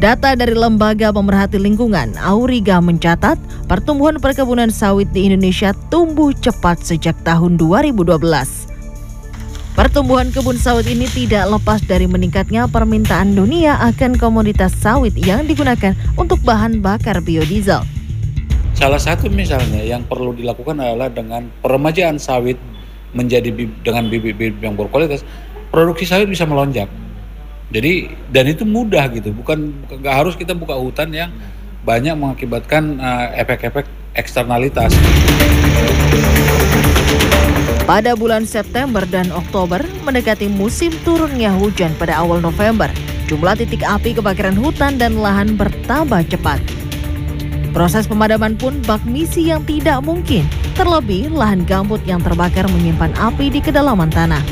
Data dari Lembaga Pemerhati Lingkungan, Auriga mencatat pertumbuhan perkebunan sawit di Indonesia tumbuh cepat sejak tahun 2012. Pertumbuhan kebun sawit ini tidak lepas dari meningkatnya permintaan dunia akan komoditas sawit yang digunakan untuk bahan bakar biodiesel. Salah satu misalnya yang perlu dilakukan adalah dengan peremajaan sawit menjadi dengan bibit-bibit yang berkualitas, produksi sawit bisa melonjak. Jadi dan itu mudah gitu, nggak harus kita buka hutan yang banyak mengakibatkan efek-efek eksternalitas. Pada bulan September dan Oktober mendekati musim turunnya hujan pada awal November, jumlah titik api kebakaran hutan dan lahan bertambah cepat. Proses pemadaman pun bak misi yang tidak mungkin, terlebih lahan gambut yang terbakar menyimpan api di kedalaman tanah.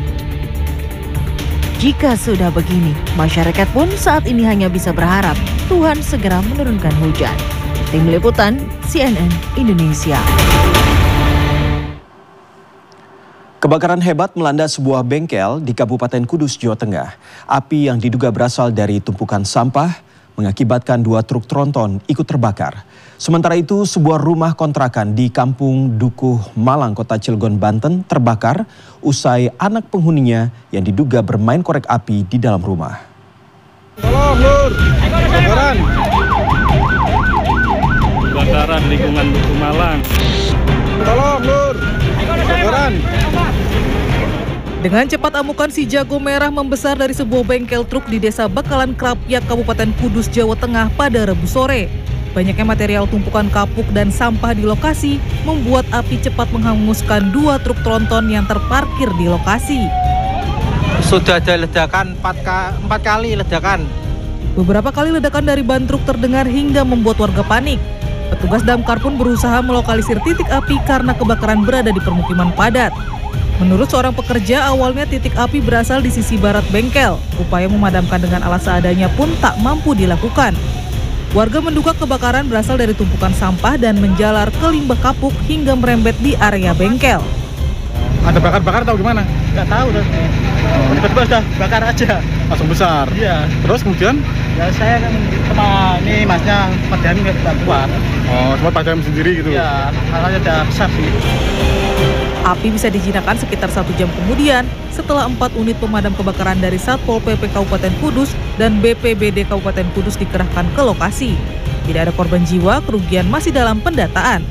Jika sudah begini, masyarakat pun saat ini hanya bisa berharap Tuhan segera menurunkan hujan. Tim Liputan, CNN Indonesia. Kebakaran hebat melanda sebuah bengkel di Kabupaten Kudus, Jawa Tengah. Api yang diduga berasal dari tumpukan sampah mengakibatkan 2 truk tronton ikut terbakar. Sementara itu, sebuah rumah kontrakan di Kampung Dukuh Malang, Kota Cilegon, Banten terbakar usai anak penghuninya yang diduga bermain korek api di dalam rumah. Tolong, Lur! Kebakaran! Kebakaran lingkungan Dukuh Malang. Tolong, Lur! Kebakaran! Dengan cepat amukan si jago merah membesar dari sebuah bengkel truk di Desa Bakalan Krapyak, Kabupaten Kudus, Jawa Tengah pada Rabu sore. Banyaknya material tumpukan kapuk dan sampah di lokasi membuat api cepat menghanguskan 2 truk tronton yang terparkir di lokasi. Sudah ada ledakan 4 kali ledakan. Beberapa kali ledakan dari ban truk terdengar hingga membuat warga panik. Petugas damkar pun berusaha melokalisir titik api karena kebakaran berada di permukiman padat. Menurut seorang pekerja, awalnya titik api berasal di sisi barat bengkel. Upaya memadamkan dengan alat seadanya pun tak mampu dilakukan. Warga menduga kebakaran berasal dari tumpukan sampah dan menjalar ke limbah kapuk hingga merembet di area bengkel. Ada bakar-bakar tahu gimana? Nggak tahu. Tiba-tiba sudah bakar aja. Langsung besar? Iya. Terus kemudian? Ya saya kan sama ini masnya padam nggak kuat. Oh, cuma padam sendiri gitu? Iya, halnya ada besar sih. Api bisa dijinakan sekitar 1 jam kemudian setelah 4 unit pemadam kebakaran dari Satpol PP Kabupaten Kudus dan BPBD Kabupaten Kudus dikerahkan ke lokasi. Tidak ada korban jiwa, kerugian masih dalam pendataan.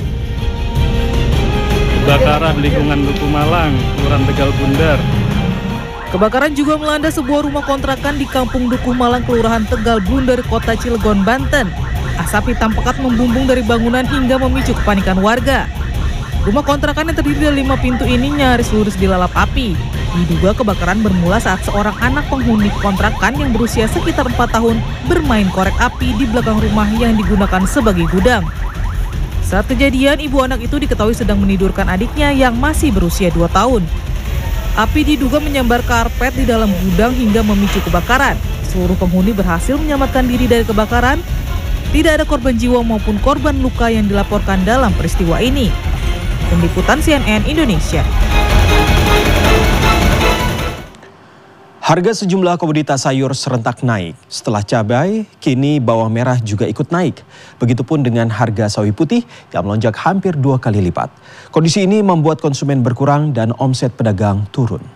Kebakaran lingkungan Dukuh Malang, Kelurahan Tegal Bundar. Kebakaran juga melanda sebuah rumah kontrakan di Kampung Dukuh Malang, Kelurahan Tegal Bundar, Kota Cilegon, Banten. Asap hitam pekat membumbung dari bangunan hingga memicu kepanikan warga. Rumah kontrakan yang terdiri dari 5 pintu ini nyaris ludes dilalap api. Diduga kebakaran bermula saat seorang anak penghuni kontrakan yang berusia sekitar 4 tahun bermain korek api di belakang rumah yang digunakan sebagai gudang. Saat kejadian, ibu anak itu diketahui sedang menidurkan adiknya yang masih berusia 2 tahun. Api diduga menyambar karpet di dalam gudang hingga memicu kebakaran. Seluruh penghuni berhasil menyelamatkan diri dari kebakaran. Tidak ada korban jiwa maupun korban luka yang dilaporkan dalam peristiwa ini. Tim Liputan CNN Indonesia. Harga sejumlah komoditas sayur serentak naik. Setelah cabai, kini bawang merah juga ikut naik. Begitupun dengan harga sawi putih yang melonjak hampir 2 kali lipat. Kondisi ini membuat konsumen berkurang dan omset pedagang turun.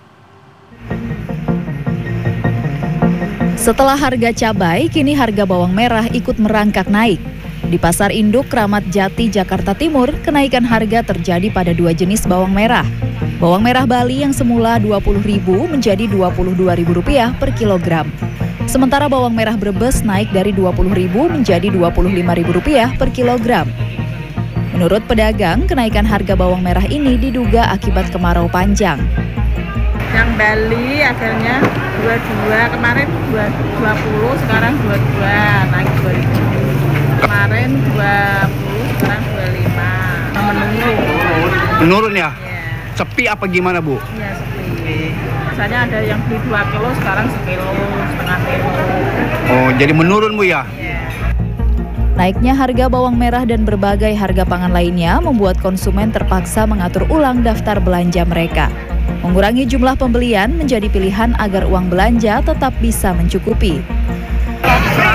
Setelah harga cabai, kini harga bawang merah ikut merangkak naik. Di Pasar Induk Kramat Jati, Jakarta Timur, kenaikan harga terjadi pada 2 jenis bawang merah. Bawang merah Bali yang semula Rp20.000 menjadi Rp22.000 per kilogram. Sementara bawang merah Brebes naik dari Rp20.000 menjadi Rp25.000 per kilogram. Menurut pedagang, kenaikan harga bawang merah ini diduga akibat kemarau panjang. Yang Bali akhirnya 22, kemarin 20, sekarang 22, naik 2.000. Kemarin 20, sekarang 25. Menurun ya? Iya. Sepi apa gimana, Bu? Iya, sepi. Misalnya ada yang beli 2 kilo, sekarang 1 kilo, setengah kilo. Oh, jadi menurun, Bu ya? Iya. Naiknya harga bawang merah dan berbagai harga pangan lainnya membuat konsumen terpaksa mengatur ulang daftar belanja mereka. Mengurangi jumlah pembelian menjadi pilihan agar uang belanja tetap bisa mencukupi.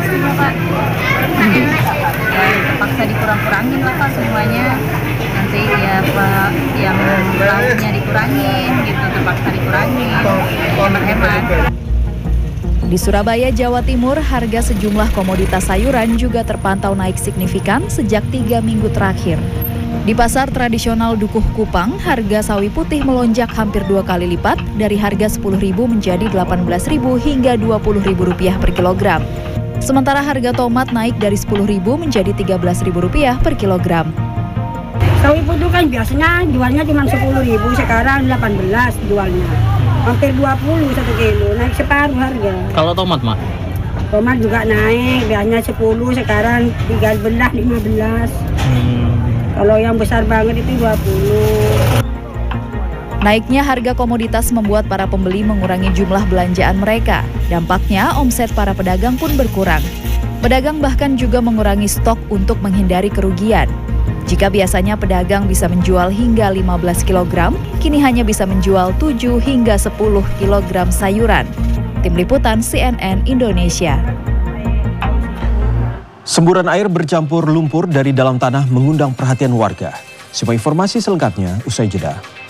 pastinya Pak. Ya terpaksa dikurang-kurangin lah Pak semuanya. Nanti ya Pak yang lauknya dikurangin gitu, terpaksa dikurangin. Hemat-hemat. Di Surabaya, Jawa Timur, harga sejumlah komoditas sayuran juga terpantau naik signifikan sejak 3 minggu terakhir. Di pasar tradisional Dukuh Kupang, harga sawi putih melonjak hampir 2 kali lipat dari harga Rp10.000 menjadi Rp18.000 hingga Rp20.000 per kilogram. Sementara harga tomat naik dari Rp10.000 menjadi Rp13.000 per kilogram. Sawi putih kan biasanya jualnya cuma Rp10.000, sekarang Rp18 jualnya. Hampir 20 1 kilo, naik separuh harga. Kalau tomat, Mak? Tomat juga naik, biasanya 10, sekarang 13, 15. Kalau yang besar banget itu 20. Naiknya harga komoditas membuat para pembeli mengurangi jumlah belanjaan mereka. Dampaknya, omset para pedagang pun berkurang. Pedagang bahkan juga mengurangi stok untuk menghindari kerugian. Jika biasanya pedagang bisa menjual hingga 15 kg, kini hanya bisa menjual 7 hingga 10 kg sayuran. Tim Liputan CNN Indonesia. Semburan air bercampur lumpur dari dalam tanah mengundang perhatian warga. Simak informasi selengkapnya usai jeda.